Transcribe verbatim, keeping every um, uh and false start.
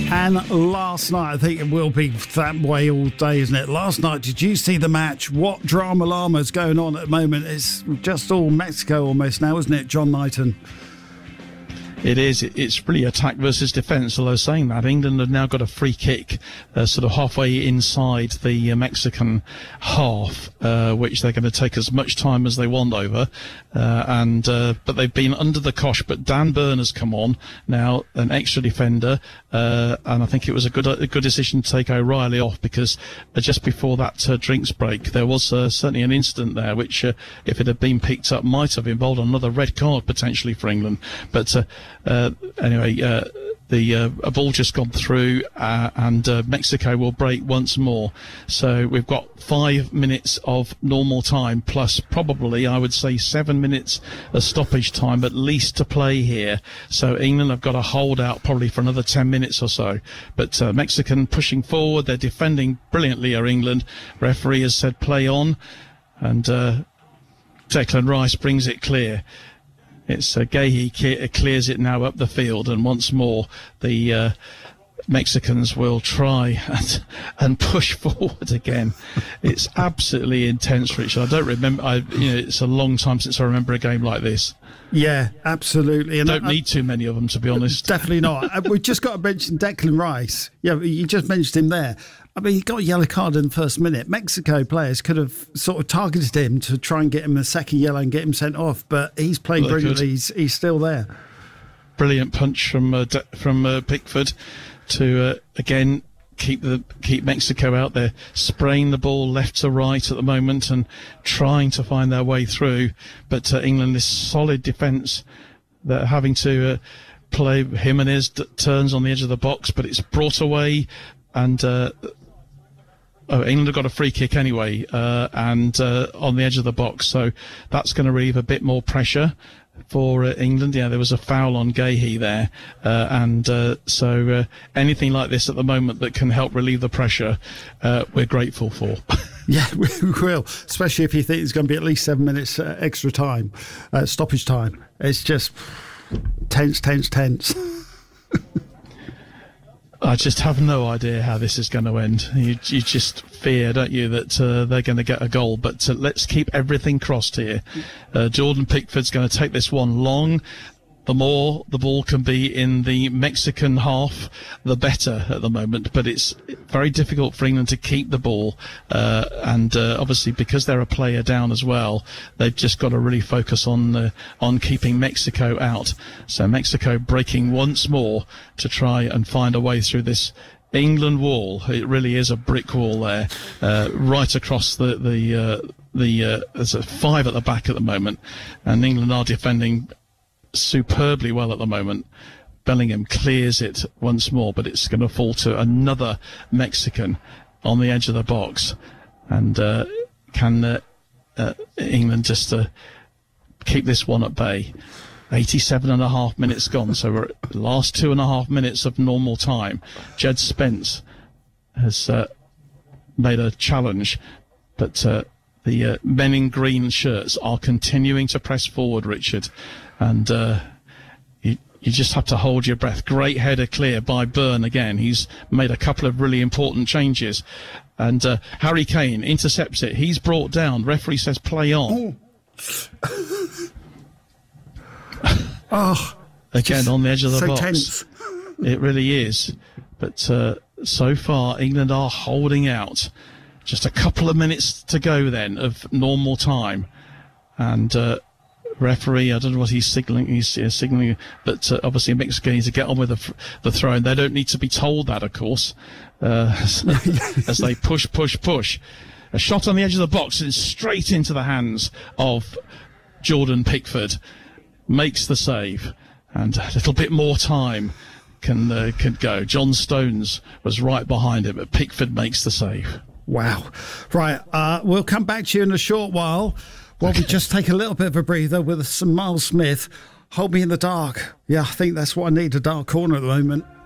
And last night, I think it will be that way all day, isn't it? Last night, did you see the match? What drama llama is going on at the moment? It's just all Mexico almost now, isn't it, John Knighton? It is. It's really attack versus defence. Although saying that, England have now got a free kick uh, sort of halfway inside the uh, Mexican half, uh, which they're going to take as much time as they want over. Uh, and uh, but they've been under the cosh. But Dan Burn has come on now, an extra defender, uh, and I think it was a good a good decision to take O'Reilly off, because uh, just before that uh, drinks break, there was uh, certainly an incident there which, uh, if it had been picked up, might have involved another red card potentially for England. But uh, Uh, anyway, uh, the uh, a ball just gone through, uh, and uh, Mexico will break once more. So we've got five minutes of normal time, plus probably, I would say, seven minutes of stoppage time at least to play here. So England have got to hold out probably for another ten minutes or so. But uh, Mexican pushing forward, they're defending brilliantly, are England. Referee has said play on, and uh, Declan Rice brings it clear. It's uh, Gahey clears it now up the field, and once more the uh, Mexicans will try and, and push forward again. It's absolutely intense, Richard. I don't remember. I, you know, it's a long time since I remember a game like this. Yeah, absolutely. And don't I, need too many of them, to be honest. Definitely not. We've just got to mention Declan Rice. Yeah, you just mentioned him there. I mean, he got a yellow card in the first minute. Mexico players could have sort of targeted him to try and get him a second yellow and get him sent off, but he's playing well, brilliantly. He's, he's still there. Brilliant punch from uh, De- from uh, Pickford to uh, again keep the keep Mexico out there, spraying the ball left to right at the moment and trying to find their way through. But uh, England, this solid defence, they're having to uh, play. Jimenez d- turns on the edge of the box, but it's brought away, and uh, oh, England have got a free kick anyway, uh, and uh, on the edge of the box, so that's going to relieve a bit more pressure for uh, England. Yeah, there was a foul on Gahey there, uh, and uh, so uh, anything like this at the moment that can help relieve the pressure, uh, we're grateful for. Yeah, we will, especially if you think there's going to be at least seven minutes uh, extra time, uh, stoppage time. It's just tense, tense, tense. I just have no idea how this is going to end. You, you just fear, don't you, that uh, they're going to get a goal. But uh, let's keep everything crossed here. Uh, Jordan Pickford's going to take this one long. The more the ball can be in the Mexican half, the better at the moment. But it's very difficult for England to keep the ball. Uh, and uh, obviously, because they're a player down as well, they've just got to really focus on uh, on keeping Mexico out. So Mexico breaking once more to try and find a way through this England wall. It really is a brick wall there, uh, right across the the uh, the. Uh, there's a five at the back at the moment, and England are defending superbly well at the moment. Bellingham clears it once more, but it's going to fall to another Mexican on the edge of the box. And uh, can uh, uh, England just uh, keep this one at bay? eighty-seven and a half minutes gone, so we're at the last two and a half minutes of normal time. Jed Spence has uh, made a challenge, but uh, the uh, men in green shirts are continuing to press forward, Richard. And uh, you, you just have to hold your breath. Great header clear by Byrne again. He's made a couple of really important changes. And uh, Harry Kane intercepts it. He's brought down. Referee says play on. Oh, oh again on the edge of the so box. Tense. It really is. But uh, so far, England are holding out. Just a couple of minutes to go then of normal time. And Uh, referee, I don't know what he's signalling. He's uh, signalling that uh, obviously Mexico needs to get on with the, the throw, and they don't need to be told that, of course, uh, as they push, push, push. A shot on the edge of the box and straight into the hands of Jordan Pickford. Makes the save, and a little bit more time can uh, can go. John Stones was right behind him, but Pickford makes the save. Wow. Right, uh, we'll come back to you in a short while. Well, we just take a little bit of a breather with some Miles Smith. Hold Me in the Dark. Yeah, I think that's what I need, a dark corner at the moment.